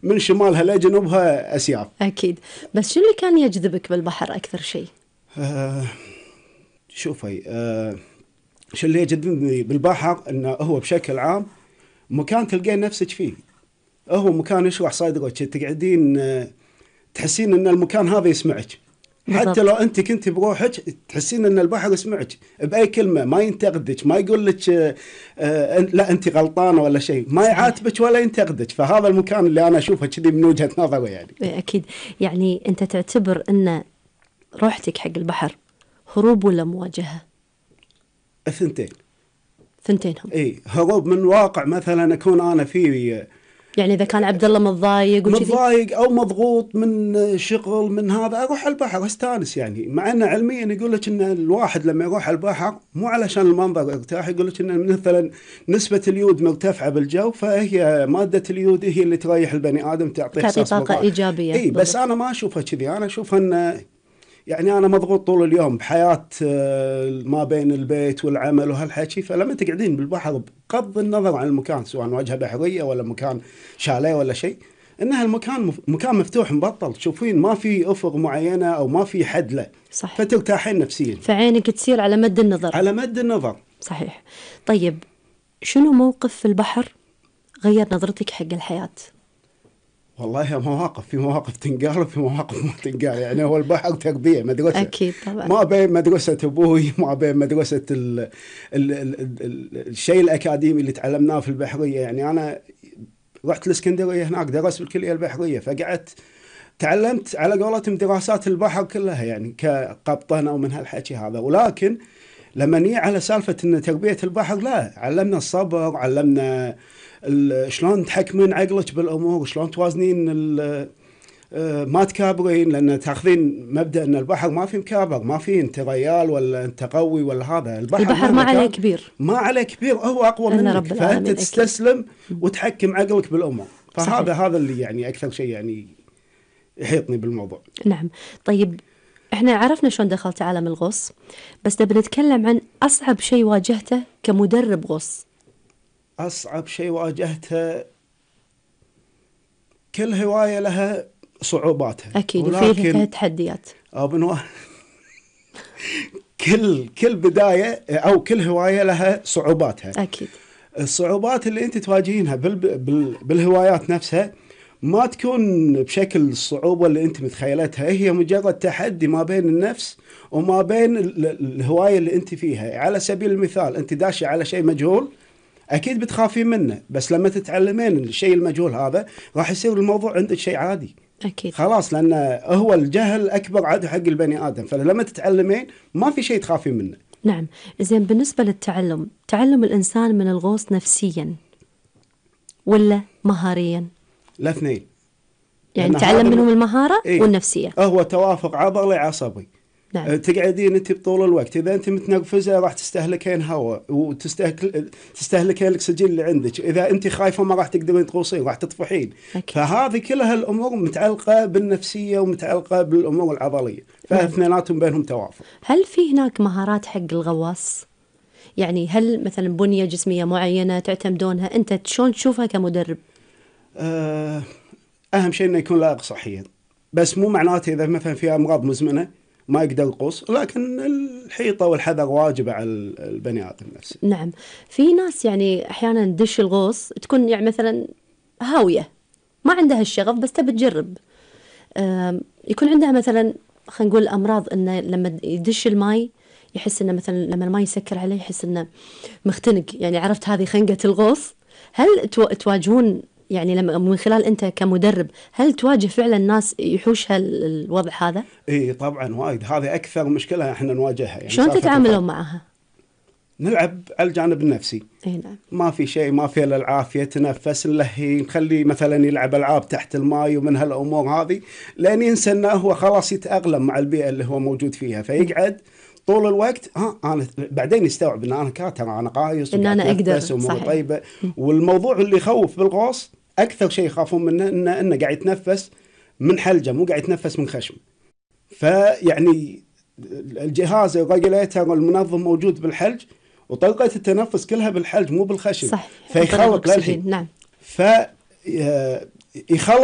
من شمالها لجنوبها أسياف. أكيد. بس شو اللي كان يجذبك بالبحر أكثر شيء؟ شوفي، شو اللي يجذبني بالبحر إنه هو بشكل عام مكان تلقين نفسك فيه، هو مكان يشرح صدرك، تقعدين تحسين إن المكان هذا يسمعك. بالضبط. حتى لو أنت كنت بروحك تحسين إن البحر يسمعك بأي كلمة، ما ينتقدك، ما يقول لك لا أنت غلطانة ولا شيء، ما يعاتبك ولا ينتقدك. فهذا المكان اللي أنا أشوفه كذي من وجهة نظري يعني. أكيد. يعني أنت تعتبر أن روحتك حق البحر هروب ولا مواجهة؟ الثنتين. ثنتينهم. إيه، هروب من واقع مثلا أكون أنا فيه، يعني إذا كان عبد الله متضايق أو مضغوط من شغل من هذا، أروح البحر أستانس يعني. مع أنه علميا يقول لك أن الواحد لما يروح البحر مو علشان المنظر يرتاح، يقول لك أن مثلا نسبة اليود مرتفعة بالجو، فهي مادة اليود هي اللي تريح البني آدم، تعطيه طاقة إيجابية. إيه، بس أنا ما أشوفها كذي. أنا أشوف أن يعني أنا مضغوط طول اليوم بحياة ما بين البيت والعمل وهالحكي، فلما تقعدين بالبحر بغض النظر عن المكان، سواء واجهة بحرية ولا مكان شاليه ولا شيء، إنها المكان مكان مفتوح مبطل، تشوفين ما في أفق معينة أو ما في حد له. صح. فترتاحين نفسيا، فعينك تصير على مد النظر. على مد النظر. صحيح. طيب شنو موقف في البحر غير نظرتك حق الحياة؟ والله مواقف، في مواقف تنقال وفي مواقف ما تنقال. يعني هو البحر تربية، مدرسة. أكيد طبعا. ما بين مدرسة أبوي، ما بين مدرسة الشيء الأكاديمي اللي تعلمناه في البحرية. يعني أنا رحت الإسكندرية هناك درست بالكلية البحرية، فقعدت تعلمت على قولتهم دراسات البحر كلها يعني كقبطنة ومن هالحكي هذا. ولكن لما نيجي على سالفة إن تربية البحر، لا، علمنا الصبر، علمنا شلون تحكمين عقلك بالأمور، شلون توازنين ما تكابرين، لأن تاخذين مبدأ أن البحر ما في مكابر، ما في أنت ريال ولا أنت قوي ولا هذا. البحر ما عليه كبير، ما عليه كبير، هو أقوى منك، فأنت تستسلم وتحكم عقلك بالأمور. هذا اللي يعني أكثر شيء يعني يحيطني بالموضوع. نعم. طيب احنا عرفنا شلون دخلت عالم الغوص، بس نبي نتكلم عن أصعب شيء واجهته كمدرب غوص. أصعب شيء واجهته، كل هواية لها صعوباتها أكيد، وفيها تحديات. كل بداية أو كل هواية لها صعوباتها. أكيد. الصعوبات اللي أنت تواجهينها بالهوايات نفسها ما تكون بشكل الصعوبة اللي أنت متخيلتها، هي مجرد تحدي ما بين النفس وما بين الهواية اللي أنت فيها. على سبيل المثال، أنت داشة على شيء مجهول، أكيد بتخافين منه، بس لما تتعلمين الشيء المجهول هذا راح يصير الموضوع عندك شيء عادي. أكيد. خلاص، لأن هو الجهل أكبر عدو حق البني آدم، فلما تتعلمين ما في شيء تخافين منه. نعم. زين، بالنسبة للتعلم، تعلم الإنسان من الغوص نفسيا ولا مهاريا؟ الاثنين. يعني تعلم منهم المهارة والنفسية. هو توافق عضلي عصبي. نعم. تقعدين انت بطول الوقت، اذا انت متنرفزه راح تستهلكين هواء وتستهلكين الاكسجين اللي عندك، اذا انت خايفه ما راح تقدرين تغوصين، راح تطفحين. فهذه كلها الامور متعلقه بالنفسيه ومتعلقه بالامور العضليه، فاثنيناتهم بينهم توافق. هل في هناك مهارات حق الغواص؟ يعني هل مثلا بنيه جسميه معينه تعتمدونها؟ انت شلون تشوفها كمدرب؟ اهم شيء انه يكون لائق صحيا، بس مو معناته اذا مثلا في امراض مزمنه ما يقدر يقوص، لكن الحيطة والحذر واجب على البني آدم نفسه. نعم. في ناس يعني أحيانا دش الغوص تكون يعني مثلا هاوية، ما عندها الشغف بس تبي تجرب، يكون عندها مثلا خلينا نقول أمراض، إنه لما يدش الماي يحس إنه مثلا لما الماي يسكر عليه يحس إنه مختنق. يعني عرفت هذه خنقة الغوص. هل تواجهون يعني لما من خلال أنت كمدرب، هل تواجه فعلا ناس يحوشها الوضع هذا؟ إيه طبعا، وايد. هذه أكثر مشكلة إحنا نواجهها. يعني شلون تتعاملون معها؟ نلعب على الجانب النفسي. إيه نعم. ما في شيء، ما في إلا العافية، تنفس، نلهي، نخليه مثلا يلعب ألعاب تحت الماء ومن هالأمور هذه، لأن ينسى إنه هو خلاص يتأقلم مع البيئة اللي هو موجود فيها، فيقعد طول الوقت أنا بعدين يستوعب إن أنا كاتر، أنا قايص، إن أنا أقدر. طيبة. والموضوع اللي يخوف بالغوص أكثر شيء يخافون منه إنه قاعد يتنفس من حلجة، مو قاعد يتنفس من خشم. فيعني الجهاز الريجوليتر المنظم موجود بالحلج، وطريقة التنفس كلها بالحلج مو بالخشم. صح. فيخلط للحين. نعم. فيخلط